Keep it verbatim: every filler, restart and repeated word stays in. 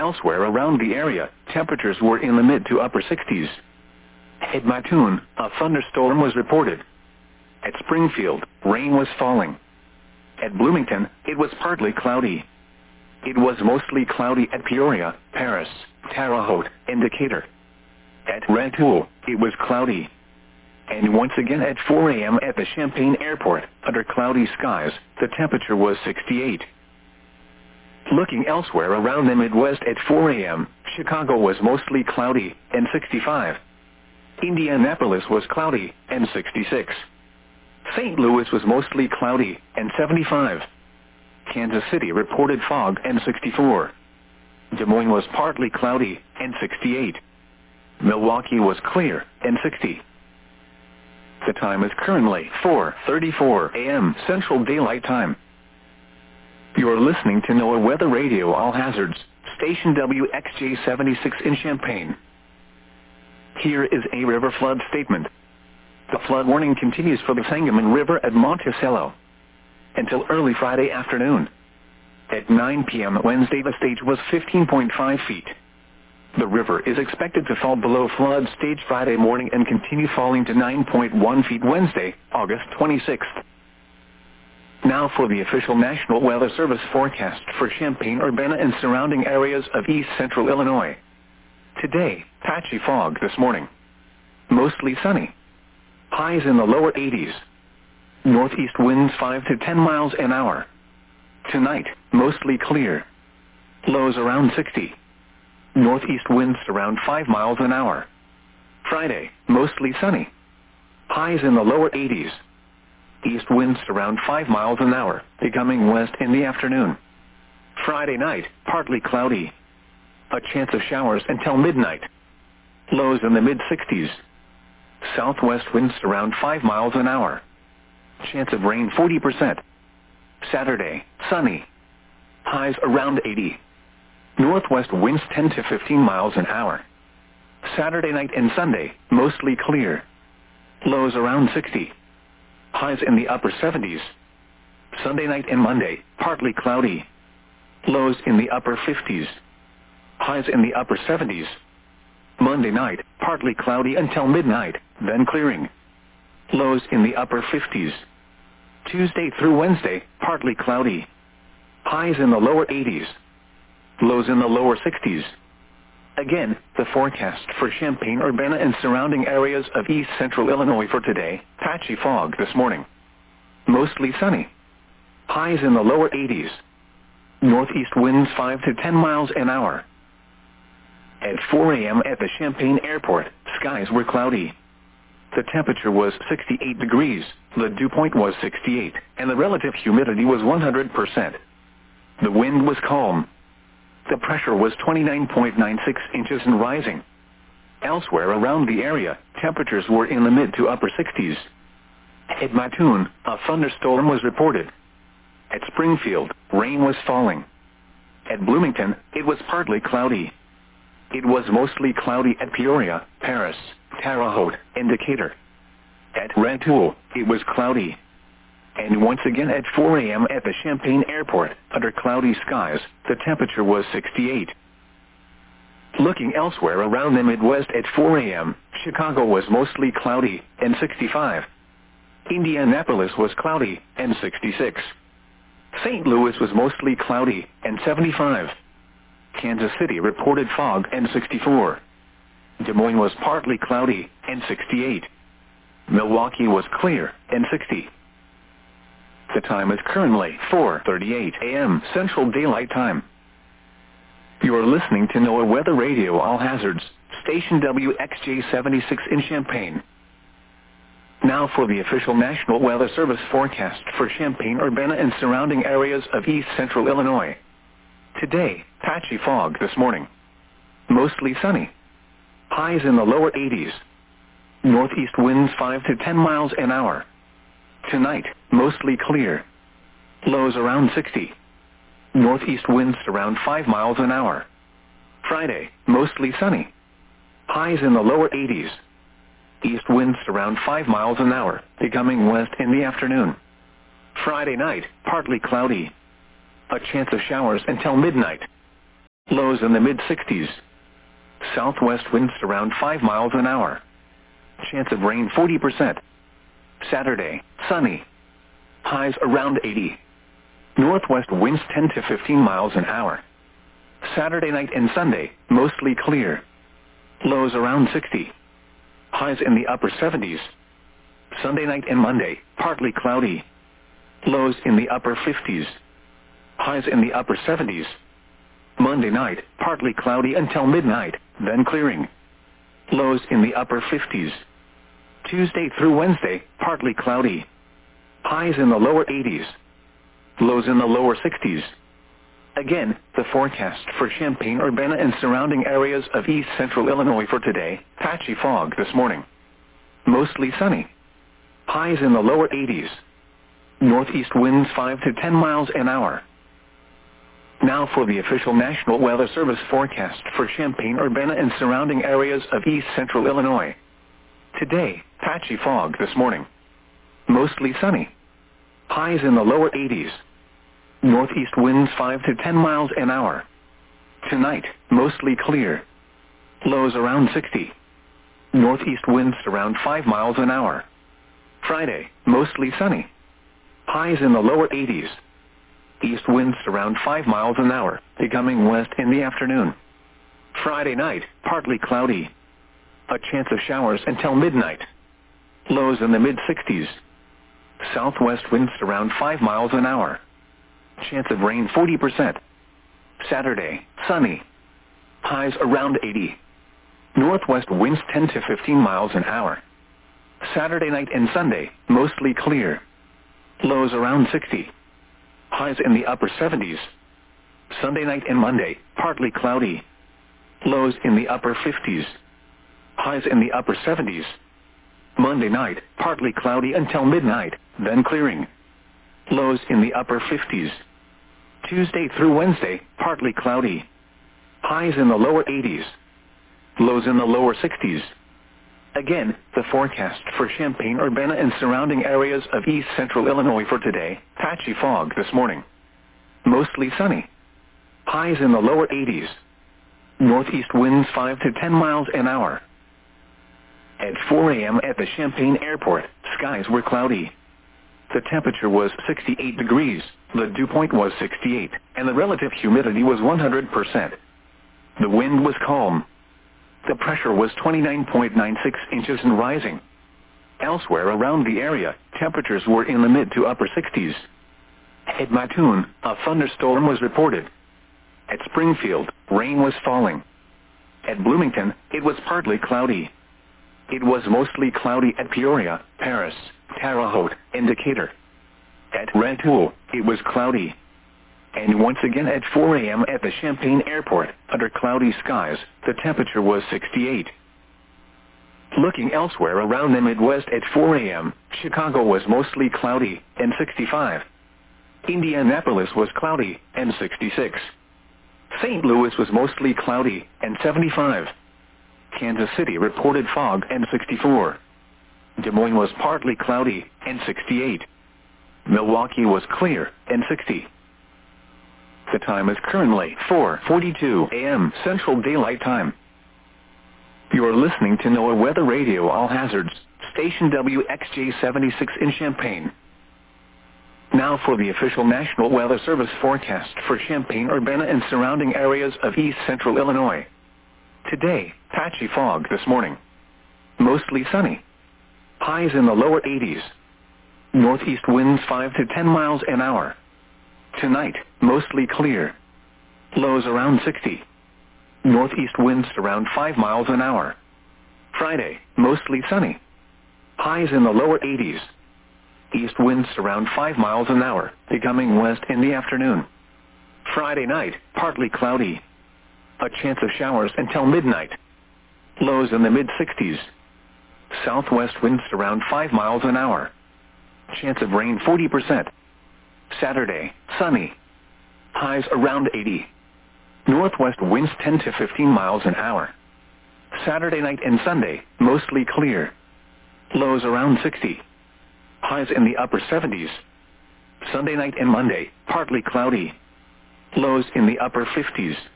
Elsewhere around the area, temperatures were in the mid to upper sixties. At Mattoon, a thunderstorm was reported. At Springfield, rain was falling. At Bloomington, it was partly cloudy. It was mostly cloudy at Peoria, Paris, Terre Haute, and Decatur. At Rantoul, it was cloudy. And once again at four a m at the Champaign Airport, under cloudy skies, the temperature was sixty-eight. Looking elsewhere around the Midwest at four a m, Chicago was mostly cloudy, and sixty-five. Indianapolis was cloudy, and sixty-six. Saint Louis was mostly cloudy, and seventy-five. Kansas City reported fog, and sixty-four. Des Moines was partly cloudy, and sixty-eight. Milwaukee was clear, and sixty. The time is currently four thirty-four a m Central Daylight Time. You are listening to NOAA Weather Radio All Hazards, station W X J seventy-six in Champaign. Here is a river flood statement. The flood warning continues for the Sangamon River at Monticello until early Friday afternoon. At nine p m Wednesday, the stage was fifteen point five feet. The river is expected to fall below flood stage Friday morning and continue falling to nine point one feet Wednesday, August twenty-sixth. Now for the official National Weather Service forecast for Champaign-Urbana and surrounding areas of east central Illinois. Today, patchy fog this morning. Mostly sunny. Highs in the lower eighties. Northeast winds five to ten miles an hour. Tonight, mostly clear. Lows around sixty. Northeast winds around five miles an hour. Friday, mostly sunny. Highs in the lower eighties. East winds around five miles an hour, becoming west in the afternoon. Friday night, partly cloudy. A chance of showers until midnight. Lows in the mid-sixties. Southwest winds around five miles an hour. Chance of rain forty percent. Saturday, sunny. Highs around eighty. Northwest winds ten to fifteen miles an hour. Saturday night and Sunday, mostly clear. Lows around sixty. Highs in the upper seventies. Sunday night and Monday, partly cloudy. Lows in the upper fifties. Highs in the upper seventies. Monday night, partly cloudy until midnight, then clearing. Lows in the upper fifties. Tuesday through Wednesday, partly cloudy. Highs in the lower eighties. Lows in the lower sixties. Again, the forecast for Champaign-Urbana and surrounding areas of east central Illinois for today, patchy fog this morning. Mostly sunny. Highs in the lower eighties. Northeast winds five to ten miles an hour. At four a m at the Champaign Airport, skies were cloudy. The temperature was sixty-eight degrees, the dew point was sixty-eight, and the relative humidity was one hundred percent. The wind was calm. The pressure was twenty-nine point nine six inches and rising. Elsewhere around the area, temperatures were in the mid to upper sixties. At Mattoon, a thunderstorm was reported. At Springfield, rain was falling. At Bloomington, it was partly cloudy. It was mostly cloudy at Peoria, Paris, Terre Haute, and Decatur. At Rantoul, it was cloudy. And once again at four a m at the Champaign Airport, under cloudy skies, the temperature was sixty-eight. Looking elsewhere around the Midwest at four a m, Chicago was mostly cloudy, and sixty-five. Indianapolis was cloudy, and sixty-six. Saint Louis was mostly cloudy, and seventy-five. Kansas City reported fog, and sixty-four. Des Moines was partly cloudy, and sixty-eight. Milwaukee was clear, and sixty. The time is currently four thirty-eight a m Central Daylight Time. You are listening to NOAA Weather Radio All Hazards, station W X J seventy-six in Champaign. Now for the official National Weather Service forecast for Champaign-Urbana and surrounding areas of east central Illinois. Today, patchy fog this morning. Mostly sunny. Highs in the lower eighties. Northeast winds five to ten miles an hour. Tonight, mostly clear. Lows around sixty. Northeast winds around five miles an hour. Friday, mostly sunny. Highs in the lower eighties. East winds around five miles an hour, becoming west in the afternoon. Friday night, partly cloudy. A chance of showers until midnight. Lows in the mid sixties. Southwest winds around five miles an hour. Chance of rain forty percent. Saturday, sunny. Highs around eighty. Northwest winds ten to fifteen miles an hour. Saturday night and Sunday, mostly clear. Lows around sixty. Highs in the upper seventies. Sunday night and Monday, partly cloudy. Lows in the upper fifties. Highs in the upper seventies. Monday night, partly cloudy until midnight, then clearing. Lows in the upper fifties. Tuesday through Wednesday, partly cloudy. Highs in the lower eighties. Lows in the lower sixties. Again, the forecast for Champaign-Urbana and surrounding areas of east central Illinois for today, patchy fog this morning. Mostly sunny. Highs in the lower eighties. Northeast winds five to ten miles an hour. Now for the official National Weather Service forecast for Champaign-Urbana and surrounding areas of east central Illinois. Today, patchy fog this morning. Mostly sunny. Highs in the lower eighties. Northeast winds five to ten miles an hour. Tonight, mostly clear. Lows around sixty. Northeast winds around five miles an hour. Friday, mostly sunny. Highs in the lower eighties. East winds around five miles an hour, becoming west in the afternoon. Friday night, partly cloudy. A chance of showers until midnight. Lows in the mid sixties. Southwest winds around five miles an hour. Chance of rain forty percent. Saturday, sunny. Highs around eighty. Northwest winds ten to fifteen miles an hour. Saturday night and Sunday, mostly clear. Lows around sixty. Highs in the upper seventies. Sunday night and Monday, partly cloudy. Lows in the upper fifties. Highs in the upper seventies. Monday night, partly cloudy until midnight, then clearing. Lows in the upper fifties. Tuesday through Wednesday, partly cloudy. Highs in the lower eighties. Lows in the lower sixties. Again, the forecast for Champaign-Urbana and surrounding areas of east central Illinois for today, patchy fog this morning. Mostly sunny. Highs in the lower eighties. Northeast winds five to ten miles an hour. At four a m at the Champaign Airport, skies were cloudy. The temperature was sixty-eight degrees, the dew point was sixty-eight, and the relative humidity was one hundred percent. The wind was calm. The pressure was twenty-nine point nine six inches and rising. Elsewhere around the area, temperatures were in the mid to upper sixties. At Mattoon, a thunderstorm was reported. At Springfield, rain was falling. At Bloomington, it was partly cloudy. It was mostly cloudy at Peoria, Paris, Terre Haute, and Decatur. At Rantoul, it was cloudy. And once again at four a m at the Champaign Airport, under cloudy skies, the temperature was sixty-eight. Looking elsewhere around the Midwest at four a m, Chicago was mostly cloudy, and sixty-five. Indianapolis was cloudy, and sixty-six. Saint Louis was mostly cloudy, and seventy-five. Kansas City reported fog, and sixty-four. Des Moines was partly cloudy, and sixty-eight. Milwaukee was clear, and sixty. The time is currently four forty-two a m Central Daylight Time. You are listening to NOAA Weather Radio All Hazards, station W X J seventy-six in Champaign. Now for the official National Weather Service forecast for Champaign-Urbana and surrounding areas of east central Illinois. Today, patchy fog this morning. Mostly sunny. Highs in the lower eighties. Northeast winds five to ten miles an hour. Tonight, mostly clear. Lows around sixty. Northeast winds around five miles an hour. Friday, mostly sunny. Highs in the lower eighties. East winds around five miles an hour, becoming west in the afternoon. Friday night, partly cloudy. A chance of showers until midnight. Lows in the mid sixties. Southwest winds around five miles an hour. Chance of rain forty percent. Saturday, sunny. Highs around eighty. Northwest winds ten to fifteen miles an hour. Saturday night and Sunday, mostly clear. Lows around sixty. Highs in the upper seventies. Sunday night and Monday, partly cloudy. Lows in the upper fifties.